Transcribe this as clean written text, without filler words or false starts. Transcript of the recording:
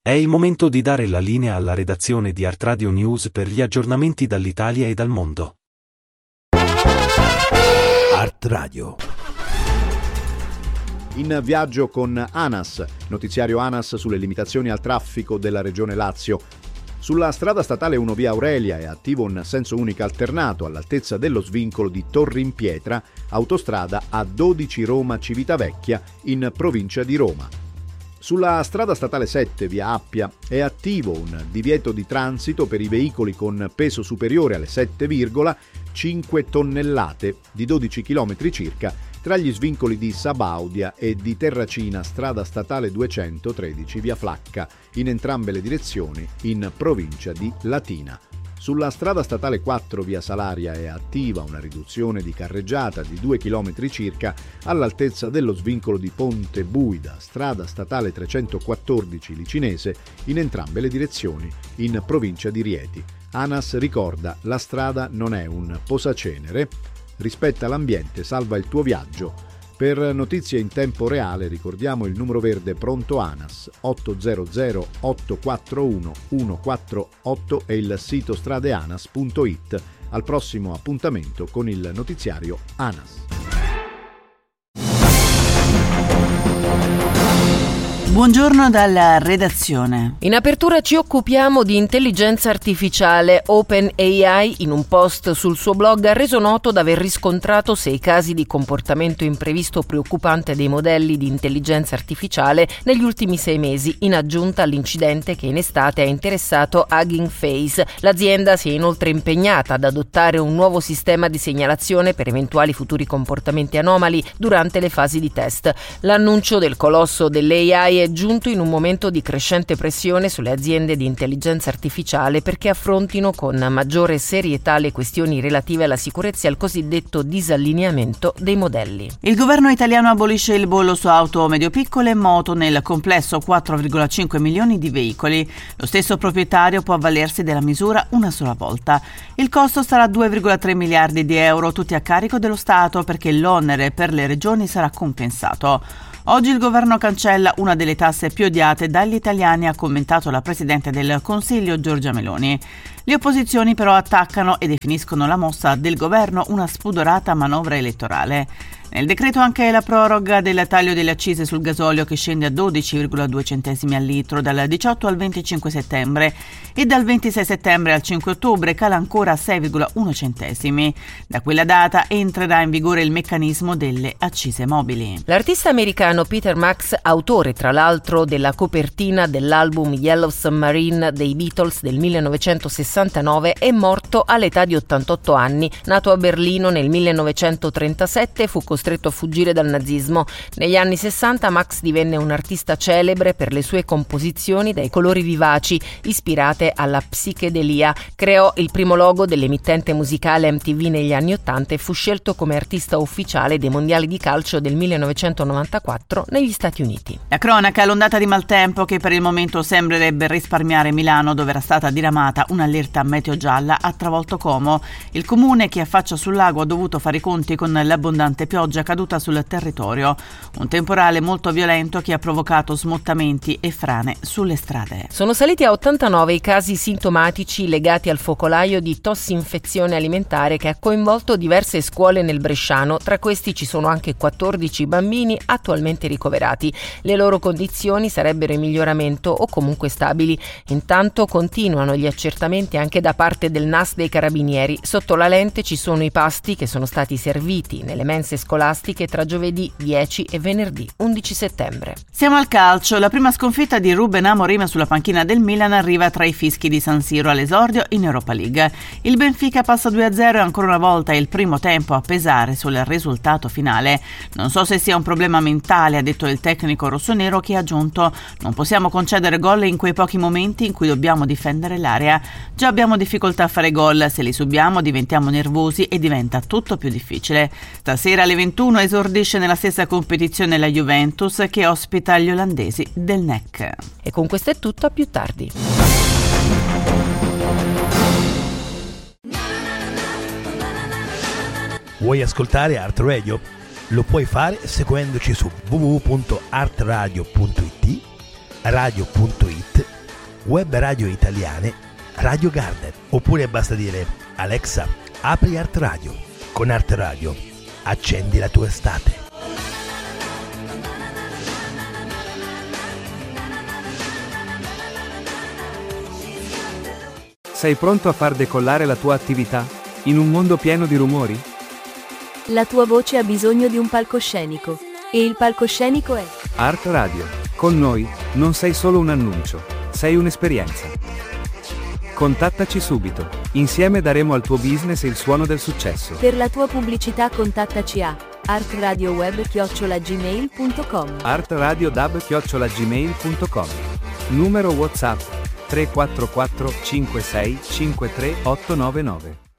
È il momento di dare la linea alla redazione di Art Radio News per gli aggiornamenti dall'Italia e dal mondo. Art Radio. In viaggio con ANAS, notiziario ANAS sulle limitazioni al traffico della regione Lazio. Sulla strada statale 1 via Aurelia è attivo un senso unico alternato all'altezza dello svincolo di Torri in Pietra, autostrada A12 Roma-Civitavecchia in provincia di Roma. Sulla strada statale 7 via Appia è attivo un divieto di transito per i veicoli con peso superiore alle 7,5 tonnellate di 12 km circa tra gli svincoli di Sabaudia e di Terracina, strada statale 213 via Flacca, in entrambe le direzioni in provincia di Latina. Sulla strada statale 4 via Salaria è attiva una riduzione di carreggiata di 2 km circa all'altezza dello svincolo di Ponte Buida, strada statale 314 Licinese, in entrambe le direzioni in provincia di Rieti. ANAS ricorda: la strada non è un posacenere, rispetta l'ambiente, salva il tuo viaggio. Per notizie in tempo reale ricordiamo il numero verde pronto ANAS 800 841 148 e il sito stradeanas.it. Al prossimo appuntamento con il notiziario ANAS. Buongiorno dalla redazione. In apertura ci occupiamo di intelligenza artificiale. OpenAI, in un post sul suo blog, ha reso noto di aver riscontrato 6 casi di comportamento imprevisto preoccupante dei modelli di intelligenza artificiale negli ultimi 6 mesi, in aggiunta all'incidente che in estate ha interessato Hugging Face. L'azienda si è inoltre impegnata ad adottare un nuovo sistema di segnalazione per eventuali futuri comportamenti anomali durante le fasi di test. L'annuncio del colosso dell'AI è giunto in un momento di crescente pressione sulle aziende di intelligenza artificiale perché affrontino con maggiore serietà le questioni relative alla sicurezza e al cosiddetto disallineamento dei modelli. Il governo italiano abolisce il bollo su auto medio-piccole e moto, nel complesso 4,5 milioni di veicoli. Lo stesso proprietario può avvalersi della misura una sola volta. Il costo sarà 2,3 miliardi di euro, tutti a carico dello Stato, perché l'onere per le regioni sarà compensato. Oggi il governo cancella una delle tasse più odiate dagli italiani, ha commentato la Presidente del Consiglio Giorgia Meloni. Le opposizioni però attaccano e definiscono la mossa del governo una spudorata manovra elettorale. Nel decreto anche la proroga del taglio delle accise sul gasolio, che scende a 12,2 centesimi al litro dal 18 al 25 settembre e dal 26 settembre al 5 ottobre cala ancora a 6,1 centesimi. Da quella data entrerà in vigore il meccanismo delle accise mobili. L'artista americano Peter Max, autore tra l'altro della copertina dell'album Yellow Submarine dei Beatles del 1969, è morto all'età di 88 anni. Nato a Berlino nel 1937, fu costretto a fuggire dal nazismo. Negli anni 60 Max divenne un artista celebre per le sue composizioni dai colori vivaci, ispirate alla psichedelia. Creò il primo logo dell'emittente musicale MTV negli anni 80 e fu scelto come artista ufficiale dei mondiali di calcio del 1994 negli Stati Uniti. La cronaca: l'ondata di maltempo che per il momento sembrerebbe risparmiare Milano, dove era stata diramata un'allerta meteo gialla, ha travolto Como. Il comune, che affaccia sul lago, ha dovuto fare i conti con l'abbondante pioggia caduta sul territorio. Un temporale molto violento che ha provocato smottamenti e frane sulle strade. Sono saliti a 89 i casi sintomatici legati al focolaio di tossinfezione alimentare che ha coinvolto diverse scuole nel Bresciano. Tra questi ci sono anche 14 bambini attualmente ricoverati. Le loro condizioni sarebbero in miglioramento o comunque stabili. Intanto continuano gli accertamenti anche da parte del NAS dei Carabinieri. Sotto la lente ci sono i pasti che sono stati serviti nelle mense scolastiche tra giovedì 10 e venerdì 11 settembre. Siamo al calcio. La prima sconfitta di Ruben Amorim sulla panchina del Milan arriva tra i fischi di San Siro all'esordio in Europa League. Il Benfica passa 2-0 e ancora una volta è il primo tempo a pesare sul risultato finale. Non so se sia un problema mentale, ha detto il tecnico rossonero, che ha aggiunto: non possiamo concedere gol in quei pochi momenti in cui dobbiamo difendere l'area. Già abbiamo difficoltà a fare gol, se li subiamo diventiamo nervosi e diventa tutto più difficile. Stasera alle 21 esordisce nella stessa competizione la Juventus, che ospita gli olandesi del NEC. E con questo è tutto, a più tardi. Vuoi ascoltare Art Radio? Lo puoi fare seguendoci su www.artradio.it, radio.it web radio italiane, Radio Garden. Oppure basta dire: Alexa, apri Art Radio. Con Art Radio accendi la tua estate. Sei pronto a far decollare la tua attività? In un mondo pieno di rumori? La tua voce ha bisogno di un palcoscenico. E il palcoscenico è Art Radio. Con noi non sei solo un annuncio, sei un'esperienza. Contattaci subito. Insieme daremo al tuo business il suono del successo. Per la tua pubblicità contattaci a artradioweb@gmail.com. artradiodab@gmail.com. Numero WhatsApp 344 56 53 899.